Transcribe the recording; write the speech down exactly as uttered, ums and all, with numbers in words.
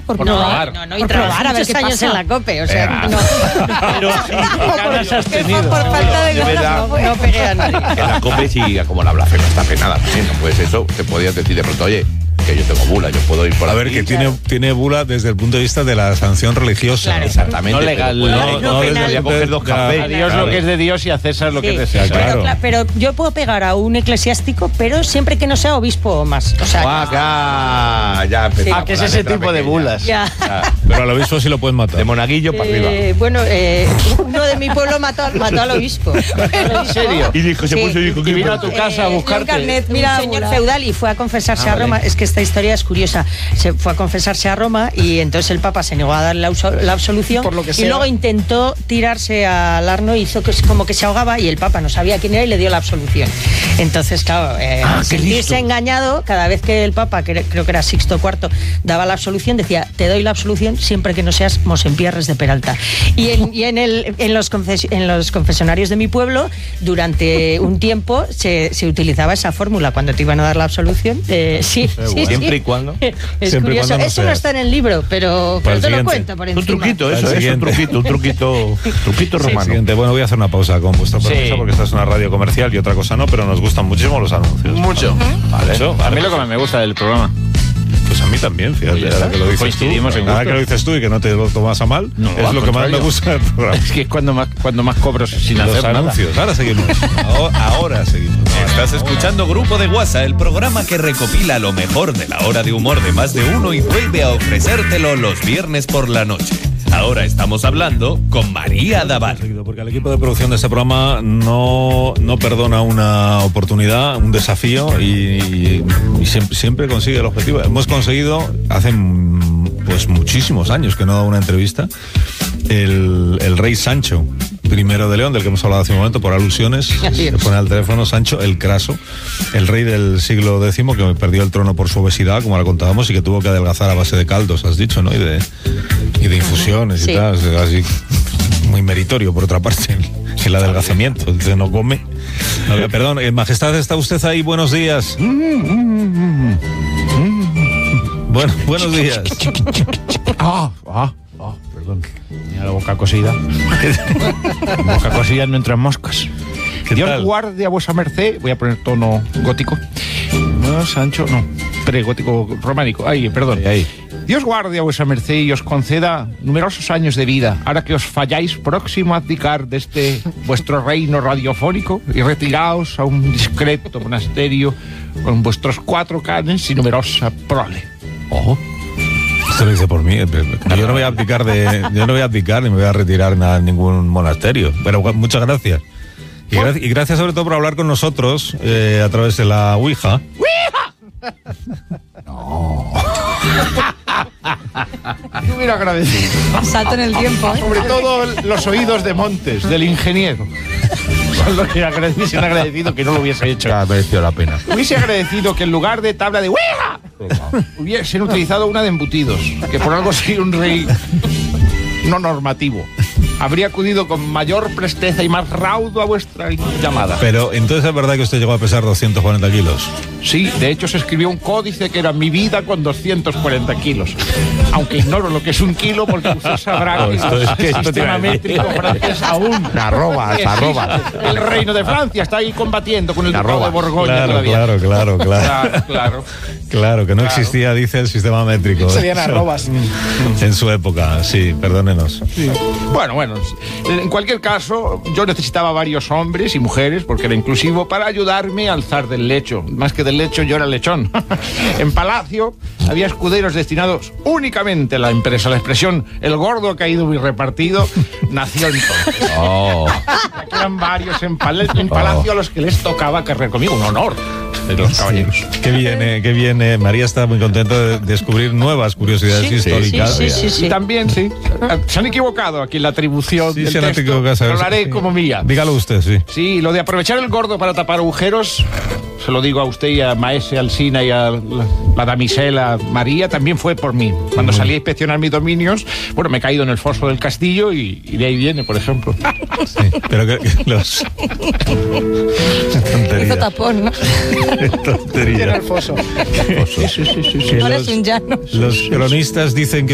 por Por probar. probar. No, no, y Por tras probar, a ver muchos qué años pasa. en la COPE, o sea, Eh, no. Pero sí, ¿qué ganas has Que fue tenido? por falta de De ganas, verdad. no, no pegué a nadie. En la COPE sí, como la blasfema está penada también, ¿no? Pues eso, te podías decir de pronto, oye, que yo tengo bula, yo puedo ir por A aquí. ver, que tiene, tiene bula desde el punto de vista de la sanción religiosa. Claro. Exactamente. No legal, pero no, puedes no coger- penal. podía coger dos Ya, cafés. A Dios Claro. lo que es de Dios y a César lo que es de Sí, César. claro. Pero, cla- pero yo puedo pegar a un eclesiástico, pero siempre que no sea obispo o más. O sea, Guaca, ya empezamos Ah, que es la ese letra tipo de pequeña. bulas. ya. Ya, Pero al obispo sí lo pueden matar. de monaguillo para arriba. Eh, bueno, eh, uno de mi pueblo mató, mató al obispo. ¿En serio? Y dijo, se Sí. puso y dijo, Y ¿qué vino a pasa? tu casa a Eh, buscarte. un carnet, mira, un señor feudal y fue a confesarse Ah, a Roma. vale. Es que esta historia es curiosa. Se fue a confesarse a Roma y entonces el Papa se negó a darle la, abso- la absolución. Por lo que y sea. luego intentó tirarse al Arno, hizo que, como que se ahogaba y el Papa no sabía quién era y le dio la absolución. Entonces, claro, eh, Ah, qué sentirse listo. engañado, cada vez que el Papa, que era- creo que era Sixto cuarto, daba la absolución, decía, te doy la absolución siempre que no seas Mosempierres de Peralta. Y en, y en, el, en, los, confes- en los confesionarios de mi pueblo, durante un tiempo, se, se utilizaba esa fórmula cuando te iban a dar la absolución. Eh, sí, sí, sí. Siempre y cuando. Es Siempre y curioso. cuando no Eso no seas. está en el libro, pero, Para pero el te lo siguiente. cuento por Un encima. truquito, Al eso es un siguiente. truquito, un truquito, truquito Sí, romano. siguiente. Bueno, voy a hacer una pausa con vuestro permiso Sí. porque esta es una radio comercial y otra cosa no, pero nos gustan muchísimo los anuncios. Mucho. Vale. Eso, A vale. mí lo que más me gusta del programa. Pues a mí también, fíjate, Pues ya ahora está. que lo dices tú, Coincidimos en ahora gustos. que lo dices tú y que no te lo tomas a mal, No, es al lo que más me contrario. gusta del programa. Es que es cuando más, cuando más cobro sin Los hacer anuncios. Ahora seguimos. Ahora, ahora seguimos. Estás escuchando Grupo de WhatsApp, el programa que recopila lo mejor de la hora de humor de más de uno y vuelve a ofrecértelo los viernes por la noche. Ahora estamos hablando con María Daval. Porque el equipo de producción de este programa no, no perdona una oportunidad, un desafío y, y- y siempre, siempre consigue el objetivo. Hemos conseguido, hace mm, pues muchísimos años que no da una entrevista, el, el rey Sancho primero de León, del que hemos hablado hace un momento por alusiones. Así es. Se pone al teléfono Sancho el Craso, el rey del siglo décimo que perdió el trono por su obesidad, como la contábamos, y que tuvo que adelgazar a base de caldos, has dicho, ¿no? Y de, y de infusiones Sí. y tal, así muy meritorio por otra parte el, el adelgazamiento, dice no come. A ver, perdón, eh, Majestad, ¿está usted ahí? Buenos días. Bueno, buenos días. Ah, ah, ah, perdón. Tenía la boca cosida. Boca cosida no entran moscas. ¿Qué Dios tal? guarde a vuesa merced. Voy a poner tono gótico. No, Sancho, no. Pre-gótico románico. Ay, perdón. Ahí, ahí. Dios guarde a vuesa merced y os conceda numerosos años de vida, ahora que os falláis próximo a abdicar de este vuestro reino radiofónico y retiraos a un discreto monasterio con vuestros cuatro canes y numerosa prole. Ojo. Esto lo dice por mí. eh, pero Yo no voy a abdicar de, yo no voy a abdicar ni me voy a retirar a ningún monasterio. Pero gu- muchas gracias. Y, gra- y gracias sobre todo por hablar con nosotros eh, a través de la Ouija. Yo hubiera agradecido. Salto en el tiempo, ¿eh? Sobre todo los oídos de Montes, del ingeniero. Son los que hubiesen agradecido que no lo hubiese hecho. Ya mereció la pena. Hubiese agradecido que en lugar de tabla de Ouija hubiesen utilizado una de embutidos, que por algo soy un rey no normativo. Habría acudido con mayor presteza y más raudo a vuestra llamada. Pero entonces es verdad que usted llegó a pesar doscientos cuarenta kilos. Sí, de hecho se escribió un códice que era mi vida con doscientos cuarenta kilos. Aunque ignoro lo que es un kilo porque usted sabrá No, que esto es que el esto te iba sistema a decir. métrico francés aún. Arrobas, existe. arrobas. El reino de Francia está ahí combatiendo con el ducado de Arrobas. Borgoña Claro, todavía. claro, claro, claro. Claro, claro. Claro, que no Claro. existía, dice, el sistema métrico. Serían arrobas. En su época, sí, perdónenos. Bueno, bueno, en cualquier caso, yo necesitaba varios hombres y mujeres, porque era inclusivo, para ayudarme a alzar del lecho. Más que del lecho, yo era lechón. En Palacio había escuderos destinados únicamente a la empresa. La expresión "el gordo ha caído y repartido" nació entonces. Oh. Aquí eran varios en, pal- en Palacio a los que les tocaba cargar conmigo. Un honor de los caballeros. Qué bien, eh, qué bien. eh. María está muy contenta de descubrir nuevas curiosidades Sí, sí, históricas. sí, sí, sí. Y también, sí, se han equivocado aquí en la atribución Sí, del se han texto. equivocado, ¿sabes? Lo haré Sí. como mía. Dígalo usted, sí. Sí, lo de aprovechar el gordo para tapar agujeros, se lo digo a usted y a Maese Alsina y a la, la damisela María, también fue por mí. Cuando salí a inspeccionar mis dominios, bueno, me he caído en el foso del castillo y, y de ahí viene, por ejemplo. Sí, pero que, que los... Tontería. Hizo tapón, ¿no? Tontería. Tiene el foso. Sí, sí, sí, sí, sí. Que Ahora los- es un llano. Los cronistas dicen que